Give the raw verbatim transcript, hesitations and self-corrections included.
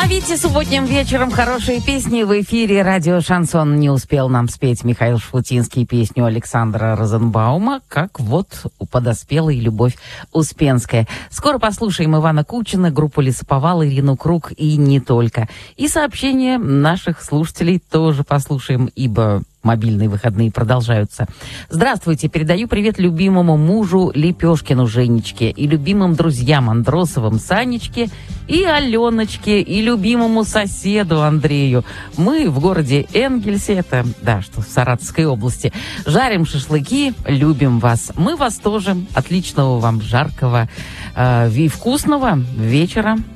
Ловите субботним вечером хорошие песни в эфире. Радио «Шансон» не успел нам спеть Михаил Шафутинский песню Александра Розенбаума, как вот подоспела и Любовь Успенская. Скоро послушаем Ивана Кучина, группу «Лесоповал», Ирину Круг и не только. И сообщения наших слушателей тоже послушаем, ибо мобильные выходные продолжаются. Здравствуйте, передаю привет любимому мужу Лепешкину Женечке и любимым друзьям Андросовым Санечке и Аленочке и любимому соседу Андрею. Мы в городе Энгельсе, это, да, что в Саратовской области, жарим шашлыки, любим вас. Мы вас тоже. Отличного вам жаркого э, и вкусного вечера.